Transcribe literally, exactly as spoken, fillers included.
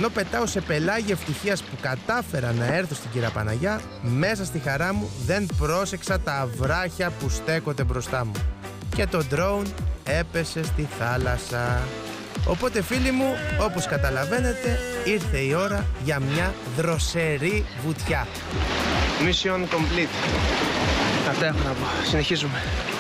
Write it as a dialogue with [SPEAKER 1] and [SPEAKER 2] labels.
[SPEAKER 1] ενώ πετάω σε πελάγι ευτυχίας που κατάφερα να έρθω στην Κυραπαναγιά, μέσα στη χαρά μου δεν πρόσεξα τα βράχια που στέκονται μπροστά μου και το drone έπεσε στη θάλασσα. Οπότε φίλοι μου, όπως καταλαβαίνετε, ήρθε η ώρα για μια δροσερή βουτιά.
[SPEAKER 2] Mission complete. Αυτά έχω να πω. Συνεχίζουμε.